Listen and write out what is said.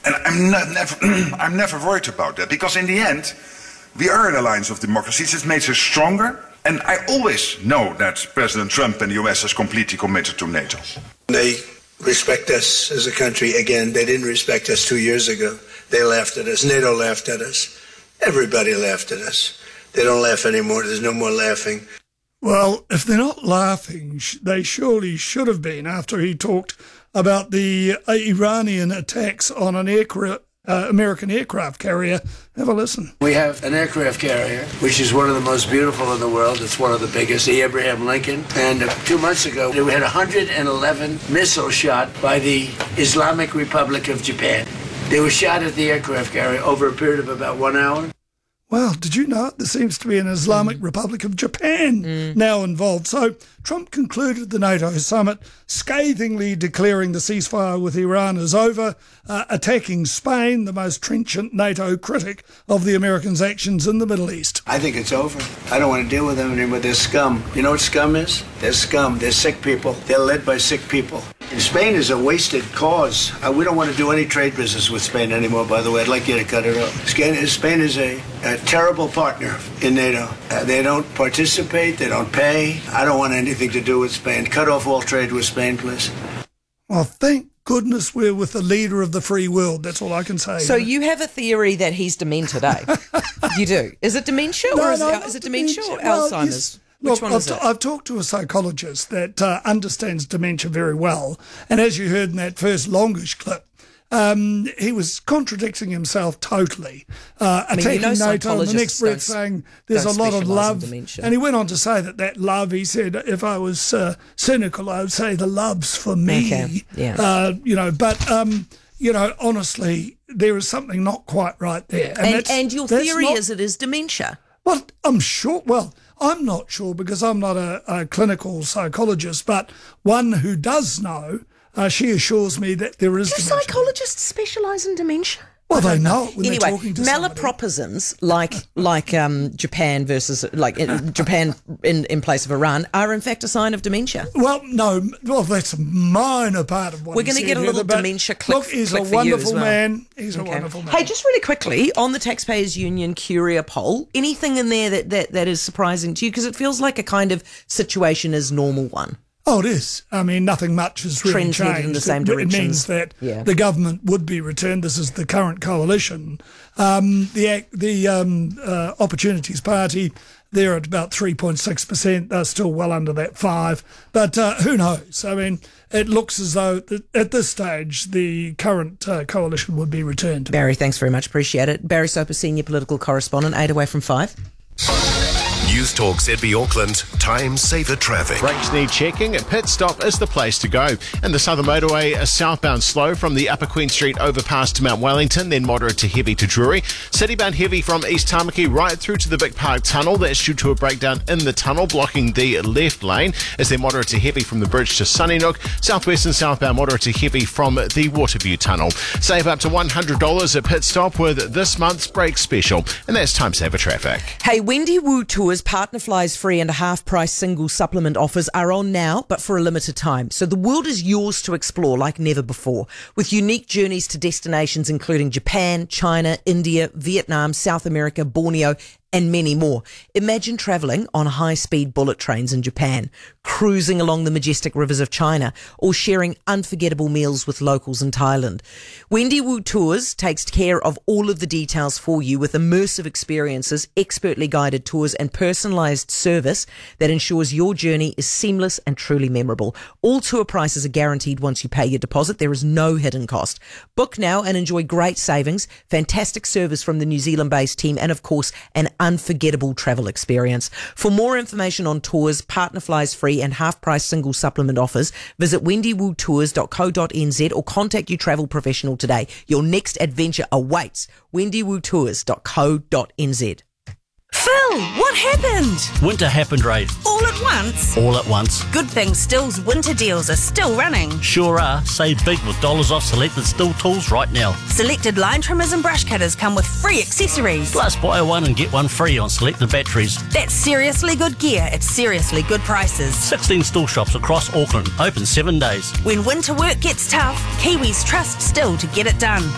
And I'm never worried about that, because in the end, we are an alliance of democracies. It makes us stronger. And I always know that President Trump and the US is completely committed to NATO. They respect us as a country. Again, they didn't respect us 2 years ago. They laughed at us. NATO laughed at us. Everybody laughed at us. They don't laugh anymore. There's no more laughing. Well, if they're not laughing, they surely should have been after he talked about the Iranian attacks on an American aircraft carrier. Have a listen. We have an aircraft carrier, which is one of the most beautiful in the world. It's one of the biggest, the Abraham Lincoln. And 2 months ago, we had 111 missiles shot by the Islamic Republic of Japan. They were shot at the aircraft carrier over a period of about 1 hour. Well, did you know there seems to be an Islamic Republic of Japan now involved? So Trump concluded the NATO summit scathingly declaring the ceasefire with Iran is over, attacking Spain, the most trenchant NATO critic of the Americans' actions in the Middle East. I think it's over. I don't want to deal with them anymore. They're scum. You know what scum is? They're scum. They're sick people. They're led by sick people. And Spain is a wasted cause. We don't want to do any trade business with Spain anymore, by the way. I'd like you to cut it off. Spain is a terrible partner in NATO. They don't participate. They don't pay. I don't want anything to do with Spain. Cut off all trade with Spain, please. Well, thank goodness we're with the leader of the free world. That's all I can say. So you have a theory that he's demented, eh? You do. Is it dementia or is it dementia or Alzheimer's? Which one is it? I've talked to a psychologist that understands dementia very well. And as you heard in that first longish clip, he was contradicting himself totally, attacking NATO and the next breath saying there's a lot of love. And he went on to say that love, he said, if I was cynical, I would say the love's for me. Okay. Yeah. Honestly, there is something not quite right there. And your theory is it is dementia? Well, I'm not sure because I'm not a clinical psychologist, but one who does know, she assures me that there is dementia. Do psychologists specialise in dementia? Well, they know it when they're talking to somebody. Malapropisms like Japan versus Japan in place of Iran are in fact a sign of dementia. Well, no, that's a minor part of what we're going to get a little dementia clip. Look, he's a wonderful man. He's a wonderful man. Hey, just really quickly on the Taxpayers Union Curia poll, anything in there that is surprising to you? Because it feels like a kind of situation as normal one. Oh, it is. I mean, nothing much has really Trends changed. headed in the same direction. It means that the government would be returned. This is the current coalition. The Opportunities Party, they're at about 3.6%. They're still well under that 5%. But who knows? I mean, it looks as though at this stage the current coalition would be returned. Barry, thanks very much. Appreciate it. Barry Soper, Senior Political Correspondent, 8 away from 5. News Talk ZB Auckland, time saver traffic. Brakes need checking. A pit stop is the place to go. And the Southern Motorway is southbound slow from the Upper Queen Street overpass to Mount Wellington, then moderate to heavy to Drury. Citybound heavy from East Tamaki right through to the Vic Park Tunnel. That's due to a breakdown in the tunnel, blocking the left lane. As they're moderate to heavy from the bridge to Sunnynook. Southwest and southbound moderate to heavy from the Waterview Tunnel. Save up to $100 a pit stop with this month's brake special. And that's time saver traffic. Hey, Wendy Wu Tours partner flies free and a half-price single supplement offers are on now, but for a limited time. So the world is yours to explore like never before, with unique journeys to destinations including Japan, China, India, Vietnam, South America, Borneo, and many more. Imagine travelling on high-speed bullet trains in Japan, cruising along the majestic rivers of China, or sharing unforgettable meals with locals in Thailand. Wendy Wu Tours takes care of all of the details for you with immersive experiences, expertly guided tours, and personalised service that ensures your journey is seamless and truly memorable. All tour prices are guaranteed once you pay your deposit. There is no hidden cost. Book now and enjoy great savings, fantastic service from the New Zealand-based team, and of course, an unforgettable travel experience. For more information on tours, partner flies free and half-price single supplement offers, visit wendywootours.co.nz or contact your travel professional today. Your next adventure awaits. wendywootours.co.nz. Phil, what happened? Winter happened, Ray. All at once? All at once. Good thing Still's winter deals are still running. Sure are. Save big with dollars off selected Still tools right now. Selected line trimmers and brush cutters come with free accessories. Plus buy one and get one free on selected batteries. That's seriously good gear at seriously good prices. 16 Still shops across Auckland. Open 7 days. When winter work gets tough, Kiwis trust Still to get it done.